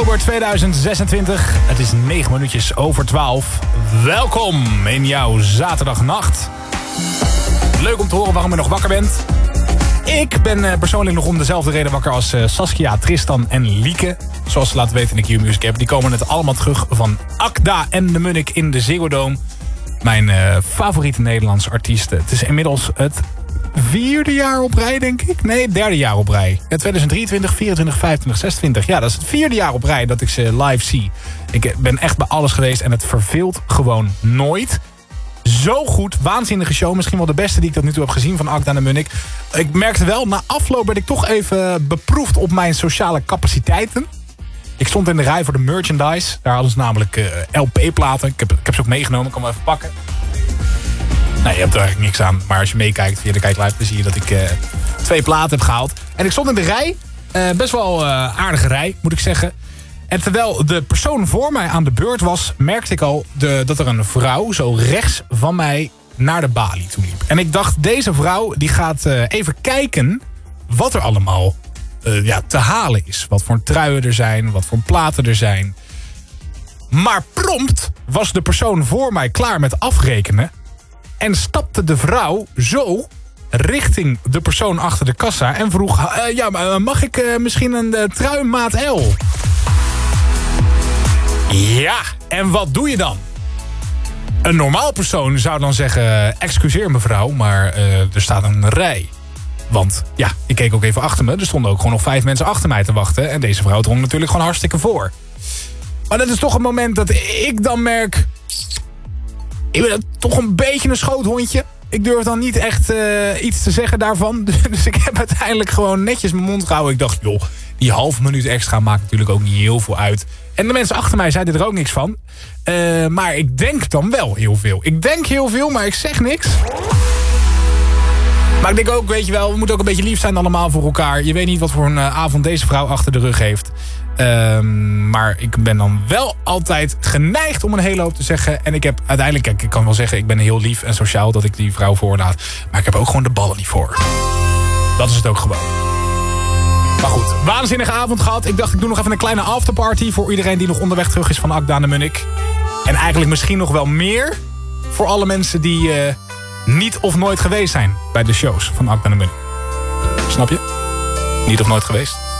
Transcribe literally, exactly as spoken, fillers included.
oktober tweeduizend zesentwintig. Het is negen minuutjes over twaalf. Welkom in jouw zaterdagnacht. Leuk om te horen waarom je nog wakker bent. Ik ben persoonlijk nog om dezelfde reden wakker als Saskia, Tristan en Lieke. Zoals ze laten weten in de Q-Music app. Die komen net allemaal terug van Akda en de Munnik in de Ziggo Dome. Mijn uh, favoriete Nederlandse artiesten. Het is inmiddels het vierde jaar op rij, denk ik. Nee, het derde jaar op rij. Ja, tweeduizend drieëntwintig, vierentwintig, vijfentwintig, zesentwintig. Ja, dat is het vierde jaar op rij dat ik ze live zie. Ik ben echt bij alles geweest en het verveelt gewoon nooit. Zo goed, waanzinnige show. Misschien wel de beste die ik tot nu toe heb gezien van Akda en de Munnik. Ik merkte wel, na afloop werd ik toch even beproefd op mijn sociale capaciteiten. Ik stond in de rij voor de merchandise. Daar hadden ze namelijk uh, L P-platen. Ik heb, ik heb ze ook meegenomen, ik kan hem even pakken. Nee, je hebt er eigenlijk niks aan. Maar als je meekijkt via de kijklijst, dan zie je dat ik uh, twee platen heb gehaald. En ik stond in de rij. Uh, best wel uh, aardige rij, moet ik zeggen. En terwijl de persoon voor mij aan de beurt was, merkte ik al de, dat er een vrouw zo rechts van mij naar de balie toe liep. En ik dacht, deze vrouw die gaat uh, even kijken wat er allemaal uh, ja, te halen is. Wat voor truien er zijn, wat voor platen er zijn. Maar prompt was de persoon voor mij klaar met afrekenen. En stapte de vrouw zo richting de persoon achter de kassa en vroeg, uh, ja, maar mag ik uh, misschien een uh, trui maat L? Ja, en wat doe je dan? Een normaal persoon zou dan zeggen, excuseer mevrouw, maar uh, er staat een rij. Want ja, ik keek ook even achter me. Er stonden ook gewoon nog vijf mensen achter mij te wachten. En deze vrouw drong natuurlijk gewoon hartstikke voor. Maar dat is toch een moment dat ik dan merk, ik ben toch een beetje een schoothondje. Ik durf dan niet echt uh, iets te zeggen daarvan. Dus ik heb uiteindelijk gewoon netjes mijn mond gehouden. Ik dacht, joh, die half minuut extra maakt natuurlijk ook niet heel veel uit. En de mensen achter mij zeiden er ook niks van. Uh, maar ik denk dan wel heel veel. Ik denk heel veel, maar ik zeg niks. Maar ik denk ook, weet je wel, we moeten ook een beetje lief zijn allemaal voor elkaar. Je weet niet wat voor een uh, avond deze vrouw achter de rug heeft. Uh, maar ik ben dan wel altijd geneigd om een hele hoop te zeggen. En ik heb uiteindelijk, kijk, ik kan wel zeggen, ik ben heel lief en sociaal dat ik die vrouw voorlaat. Maar ik heb ook gewoon de ballen niet voor. Dat is het ook gewoon. Maar goed, waanzinnige avond gehad. Ik dacht, ik doe nog even een kleine afterparty voor iedereen die nog onderweg terug is van Akda en de Munnik. En eigenlijk misschien nog wel meer voor alle mensen die uh, niet of nooit geweest zijn bij de shows van Akda en de Munnik. Snap je? Niet of nooit geweest?